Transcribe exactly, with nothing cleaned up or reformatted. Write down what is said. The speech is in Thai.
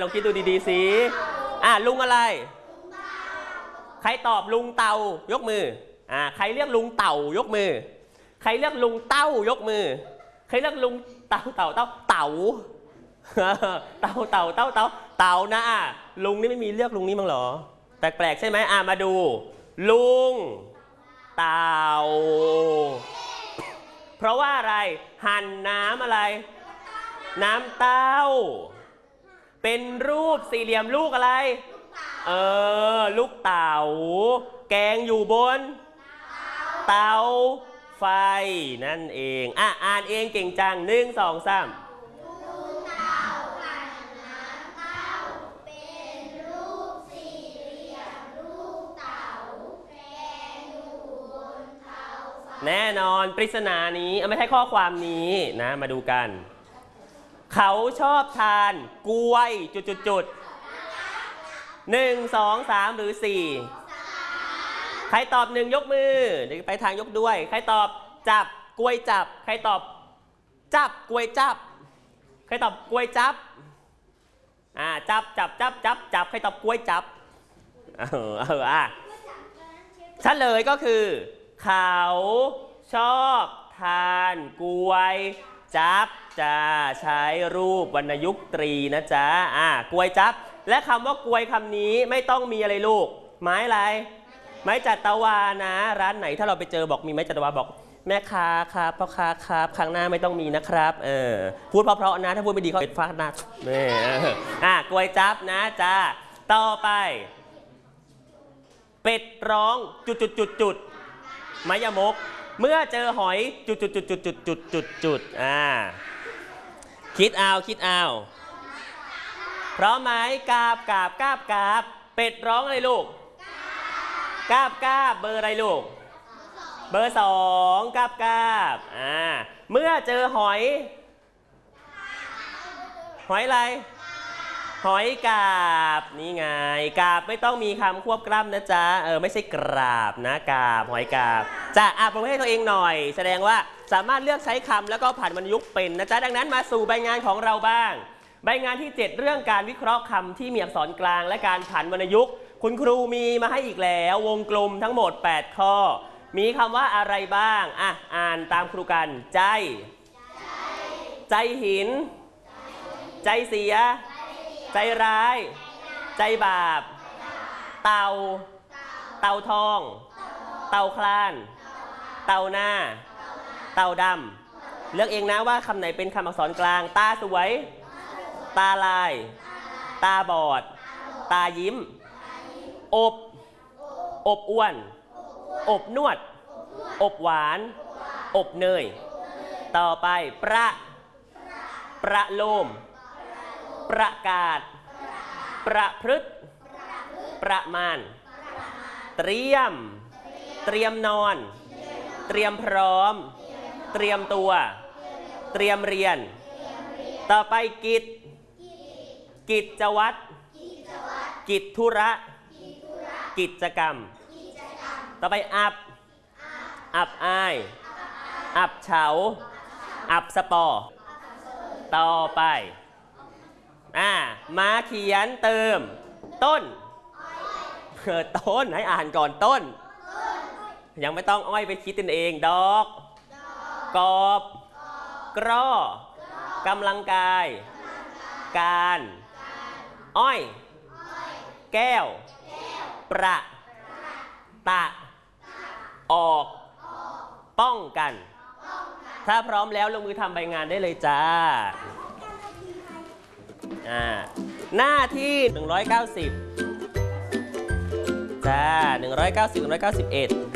ลองคิดดูดีๆสิอ่าลุงอะไรใครตอบลุงเต่ายกมืออ่าใครเรียกลุงเต่ายกมือใครเรียกลุงเต้ายกมือใครเรียกลุงเต่าเต่าเต่าเต่าเต่าเต่าเต่าเต่าเต่านะอ่ะลุงนี่ไม่มีเรียกลุงนี่มั้งเหรอแปลกๆใช่ไหมอ่ะมาดูลุงเต่าเพราะว่าอะไรหั่นน้ำอะไรน้ำเต้าเป็นรูปสี่เหลี่ยมลูกอะไรเออลูกเต่าแกงอยู่บนเตาไฟนั่นเองอ่ะอ่านเองเก่งจังหนึ่งสองสามแน่นอนปริศนานี้ไม่ใช่ข้อความนี้นะมาดูกันเขาชอบทานกล้วยจุดๆหนึ่งสองสามหรือสี่ใครตอบหนึ่งยกมือเดี๋ยวไปทางยกด้วยใครตอบจับกล้วยจับใครตอบจับกล้วยจับใครตอบกล้วยจับอ่าจับจับจับจับจับใครตอบกล้วยจับเออเอออ่ะเฉลยก็คือเขาชอบทานกล้วยจับจะใช้รูปวรรณยุกต์ตรีนะจ๊ะอ่ากล้วยจับและคำว่ากล้วยคำนี้ไม่ต้องมีอะไรลูกไม้อะไรไม้จัตวานะร้านไหนถ้าเราไปเจอบอกมีไม้จัตวาบอกแม่ค้าครับพ่อค้าครับครั้งหน้าไม่ต้องมีนะครับเออพูดเพราะๆนะถ้าพูดไม่ดีเขาเป็นฟาดหน้านี่อ่ากล้วยจับนะจ้าต่อไปเป็ดร้องจุดจุดจุดจุดไม้ยมกเมื่อเจอหอยจุดจุดจุดจุดจุดจุดจุดจุดอ่าคิดเอาคิดเอาพร้อมไหมกาบกาบกาบกาบเป็ดร้องอะไรลูกกาบกาบเบอร์อะไรลูกเบอร์สองกาบกาบอ่าเมื่อเจอหอยหอยอะไรหอยกาบนี่ไงกาบไม่ต้องมีคำควบกล้ำนะจ๊ะเออไม่ใช่กราบนะกาบหอยกาบจะอ่านประเภทตัวเองหน่อยแสดงว่าสามารถเลือกใช้คำแล้วก็ผันวรรณยุกต์เป็นนะจ๊ะดังนั้นมาสู่ใบงานของเราบ้างใบงานที่เจ็ดเรื่องการวิเคราะห์คำที่มีอักษรกลางและการผันวรรณยุกต์คุณครูมีมาให้อีกแล้ววงกลมทั้งหมดแปดข้อมีคำว่าอะไรบ้างอ่ะอ่านตามครูกันใจใจหินใจเสียใจร้ายใจบาปเต่าเต่าทองเต่าคลานเต่าหน้าเต่าดำเลือกเองนะว่าคำไหนเป็นคำอักษรกลางตาสวยตาลายตาบอดตายิ้มอบอบอ้วนอบนวดอบหวานอบเนยต่อไปประประโลมประกาศประพฤติประมาณเตรียมเตรียมนอนเตรียมพร้อมเตรียมตัวเตรียมเรียนต่อไปกิจกิจวัตรกิจธุระกิจกรรมต่อไปอับอับอายอับเฉาอับสปอต่อไปอ่ามาเขียนเติมต้นเออต้นให้อ่านก่อนต้นยังไม่ต้องอ้อยไปคิดตนเองดอกกอบกรอกำลังกายการอ้อยแก้วประตะออกป้องกันถ้าพร้อมแล้วลงมือทำใบงานได้เลยจ้าหน้าที่หนึ่งร้อยเก้าสิบจ้าหนึ่งร้อยเก้าสิบ หนึ่งร้อยเก้าสิบเอ็ด